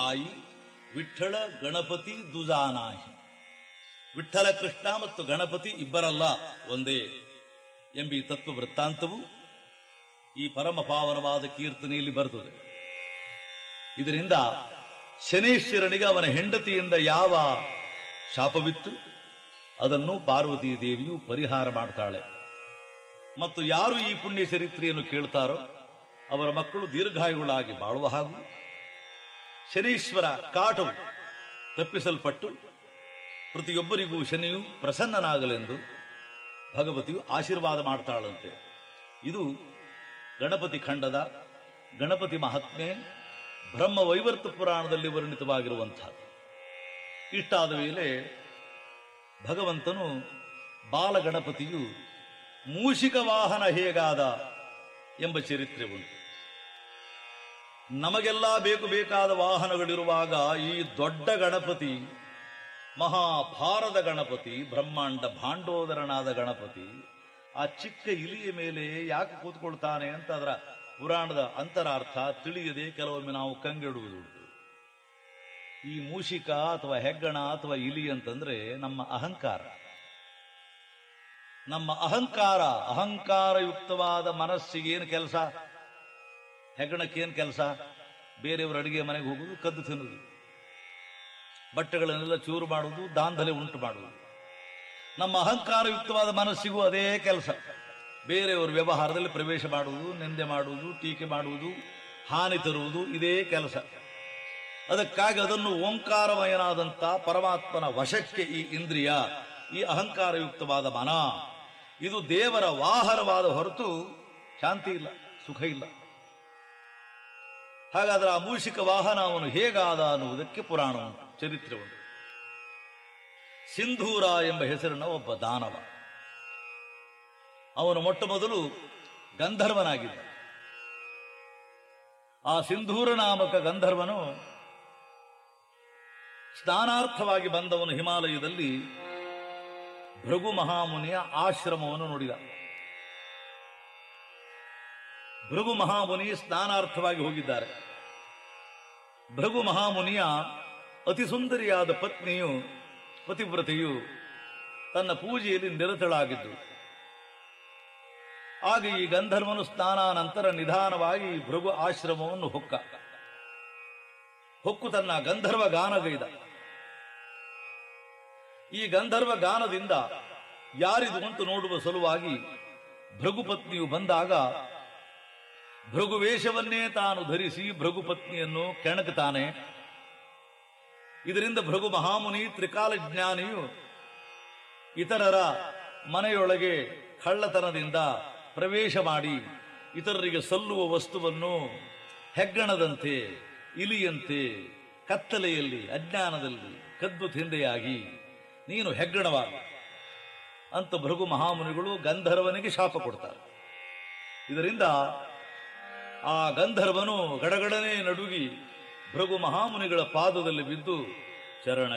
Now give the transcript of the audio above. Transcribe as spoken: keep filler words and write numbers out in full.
ಆಯಿ ವಿಠ್ಠಳ ಗಣಪತಿ ದುಜಾನಾಹಿ. ವಿಠ್ಠಲ ಕೃಷ್ಣ ಮತ್ತು ಗಣಪತಿ ಇಬ್ಬರಲ್ಲ ಒಂದೇ ಎಂಬ ತತ್ವ ವೃತ್ತಾಂತವು ಈ ಪರಮ ಪಾವನವಾದ ಕೀರ್ತನೆಯಲ್ಲಿ ಬರುತ್ತದೆ. ಇದರಿಂದ ಶನೇಶ್ವರನಿಗೆ ಅವನ ಹೆಂಡತಿಯಿಂದ ಯಾವ ಶಾಪವಿತ್ತು ಅದನ್ನು ಪಾರ್ವತೀ ದೇವಿಯು ಪರಿಹಾರ ಮಾಡ್ತಾಳೆ. ಮತ್ತು ಯಾರು ಈ ಪುಣ್ಯ ಚರಿತ್ರೆಯನ್ನು ಕೇಳ್ತಾರೋ ಅವರ ಮಕ್ಕಳು ದೀರ್ಘಾಯುಗಳಾಗಿ ಬಾಳುವ ಹಾಗೂ ಶನೀಶ್ವರ ಕಾಟವು ತಪ್ಪಿಸಲ್ಪಟ್ಟು ಪ್ರತಿಯೊಬ್ಬರಿಗೂ ಶನಿಯು ಪ್ರಸನ್ನನಾಗಲೆಂದು ಭಗವತಿಯು ಆಶೀರ್ವಾದ ಮಾಡ್ತಾಳಂತೆ. ಇದು ಗಣಪತಿ ಖಂಡದ ಗಣಪತಿ ಮಹಾತ್ಮೆ ಬ್ರಹ್ಮ ವೈವರ್ತ ಪುರಾಣದಲ್ಲಿ ವರ್ಣಿತವಾಗಿರುವಂಥದ್ದು. ಇಷ್ಟಾದ ಮೇಲೆ ಭಗವಂತನು ಬಾಲಗಣಪತಿಯು ಮೂಷಿಕ ವಾಹನ ಹೇಗಾದ ಎಂಬ ಚರಿತ್ರೆ ಉಂಟು. ನಮಗೆಲ್ಲ ಬೇಕು ಬೇಕಾದ ವಾಹನಗಳಿರುವಾಗ ಈ ದೊಡ್ಡ ಗಣಪತಿ, ಮಹಾಭಾರದ ಗಣಪತಿ, ಬ್ರಹ್ಮಾಂಡ ಭಾಂಡೋದರನಾದ ಗಣಪತಿ ಆ ಚಿಕ್ಕ ಇಲಿಯ ಮೇಲೆ ಯಾಕೆ ಕೂತ್ಕೊಳ್ತಾನೆ ಅಂತ ಅದರ ಪುರಾಣದ ಅಂತರಾರ್ಥ ತಿಳಿಯದೆ ಕೆಲವೊಮ್ಮೆ ನಾವು ಕಂಗೆಡುವುದುಂಟು. ಈ ಮೂಷಿಕ ಅಥವಾ ಹೆಗ್ಗಣ ಅಥವಾ ಇಲಿ ಅಂತಂದ್ರೆ ನಮ್ಮ ಅಹಂಕಾರ. ನಮ್ಮ ಅಹಂಕಾರ ಅಹಂಕಾರಯುಕ್ತವಾದ ಮನಸ್ಸಿಗೇನು ಕೆಲಸ? ಹೆಗ್ಗಣಕ್ಕೇನು ಕೆಲಸ? ಬೇರೆಯವರ ಅಡಿಗೆ ಮನೆಗೆ ಹೋಗುವುದು, ಕದ್ದು ತಿನ್ನುವುದು, ಬಟ್ಟೆಗಳನ್ನೆಲ್ಲ ಚೂರು ಮಾಡುವುದು, ದಾಂಧಲೆ ಉಂಟು ಮಾಡುವುದು. ನಮ್ಮ ಅಹಂಕಾರಯುಕ್ತವಾದ ಮನಸ್ಸಿಗೂ ಅದೇ ಕೆಲಸ. ಬೇರೆಯವರ ವ್ಯವಹಾರದಲ್ಲಿ ಪ್ರವೇಶ ಮಾಡುವುದು, ನಿಂದೆ ಮಾಡುವುದು, ಟೀಕೆ ಮಾಡುವುದು, ಹಾನಿ ತರುವುದು, ಇದೇ ಕೆಲಸ. ಅದಕ್ಕಾಗಿ ಅದನ್ನು ಓಂಕಾರಮಯನಾದಂಥ ಪರಮಾತ್ಮನ ವಶಕ್ಕೆ ಈ ಇಂದ್ರಿಯ, ಈ ಅಹಂಕಾರಯುಕ್ತವಾದ ಮನ, ಇದು ದೇವರ ವಾಹನವಾದ ಹೊರತು ಶಾಂತಿ ಇಲ್ಲ, ಸುಖ ಇಲ್ಲ. ಹಾಗಾದ್ರೆ ಆ ಮೂಷಿಕ ವಾಹನ ಅವನು ಹೇಗಾದ ಅನ್ನುವುದಕ್ಕೆ ಪುರಾಣ ಉಂಟು, ಚರಿತ್ರೆ ಉಂಟು. ಸಿಂಧೂರ ಎಂಬ ಹೆಸರಿನ ಒಬ್ಬ ದಾನವ. ಅವನು ಮೊಟ್ಟ ಮೊದಲು ಗಂಧರ್ವನಾಗಿದ್ದ. ಆ ಸಿಂಧೂರ ನಾಮಕ ಗಂಧರ್ವನು ಸ್ನಾನಾರ್ಥವಾಗಿ ಬಂದವನು ಹಿಮಾಲಯದಲ್ಲಿ ಭೃಗು ಮಹಾಮುನಿಯ ಆಶ್ರಮವನ್ನು ನೋಡಿದ. ಭೃಗು ಮಹಾಮುನಿ ಸ್ನಾನಾರ್ಥವಾಗಿ ಹೋಗಿದ್ದಾರೆ. ಭೃಗು ಮಹಾಮುನಿಯ ಅತಿ ಸುಂದರಿಯಾದ ಪತ್ನಿಯು, ಪತಿವ್ರತೆಯು ತನ್ನ ಪೂಜೆಯಲ್ಲಿ ನಿರತಳಾಗಿದ್ದು. ಆಗ ಈ ಗಂಧರ್ವನು ಸ್ನಾನಾನಂತರ ನಿಧಾನವಾಗಿ ಭೃಗು ಆಶ್ರಮವನ್ನು ಹೊಕ್ಕ ಹೊಕ್ಕು ತನ್ನ ಗಂಧರ್ವ ಗಾನಗೈದ. ಈ ಗಂಧರ್ವ ಗಾನದಿಂದ ಯಾರಿದು ಅಂತ ನೋಡುವ ಸಲುವಾಗಿ ಭೃಗುಪತ್ನಿಯು ಬಂದಾಗ ಭೃಗುವೇಷವನ್ನೇ ತಾನು ಧರಿಸಿ ಭೃಗುಪತ್ನಿಯನ್ನು ಕೆಣಕುತ್ತಾನೆ. ಇದರಿಂದ ಭೃಗು ಮಹಾಮುನಿ ತ್ರಿಕಾಲ ಜ್ಞಾನಿಯು ಇತರರ ಮನೆಯೊಳಗೆ ಕಳ್ಳತನದಿಂದ ಪ್ರವೇಶ ಮಾಡಿ ಇತರರಿಗೆ ಸಲ್ಲುವ ವಸ್ತುವನ್ನು ಹೆಗ್ಗಣದಂತೆ, ಇಲಿಯಂತೆ, ಕತ್ತಲೆಯಲ್ಲಿ, ಅಜ್ಞಾನದಲ್ಲಿ ಕದ್ದು ತಿಂದೆಯಾಗಿ ನೀನು ಹೆಗ್ಗಣವಾಗ ಅಂತ ಭೃಗು ಮಹಾಮುನಿಗಳು ಗಂಧರ್ವನಿಗೆ ಶಾಪ ಕೊಡ್ತಾರೆ. ಇದರಿಂದ ಆ ಗಂಧರ್ವನು ಗಡಗಡನೆ ನಡುಗಿ ಭೃಗು ಮಹಾಮುನಿಗಳ ಪಾದದಲ್ಲಿ ಬಿದ್ದು, ಚರಣ